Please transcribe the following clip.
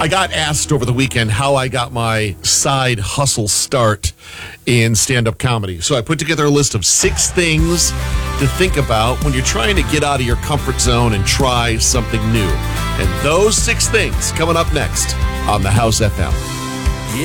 I got asked over the weekend how I got my side hustle start in stand-up comedy. So I put together a list of 6 things to think about when you're trying to get out of your comfort zone and try something new. And those 6 things coming up next on The House FM.